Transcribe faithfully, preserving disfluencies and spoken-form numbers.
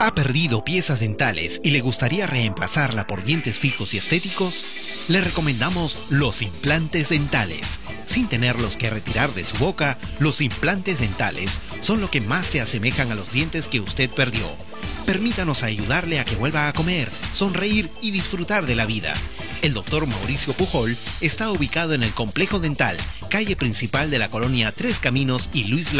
¿Ha perdido piezas dentales y le gustaría reemplazarla por dientes fijos y estéticos? Le recomendamos los implantes dentales. Sin tenerlos que retirar de su boca, los implantes dentales son lo que más se asemejan a los dientes que usted perdió. Permítanos ayudarle a que vuelva a comer, sonreír y disfrutar de la vida. El doctor Mauricio Pujol está ubicado en el Complejo Dental, calle principal de la colonia Tres Caminos y Luis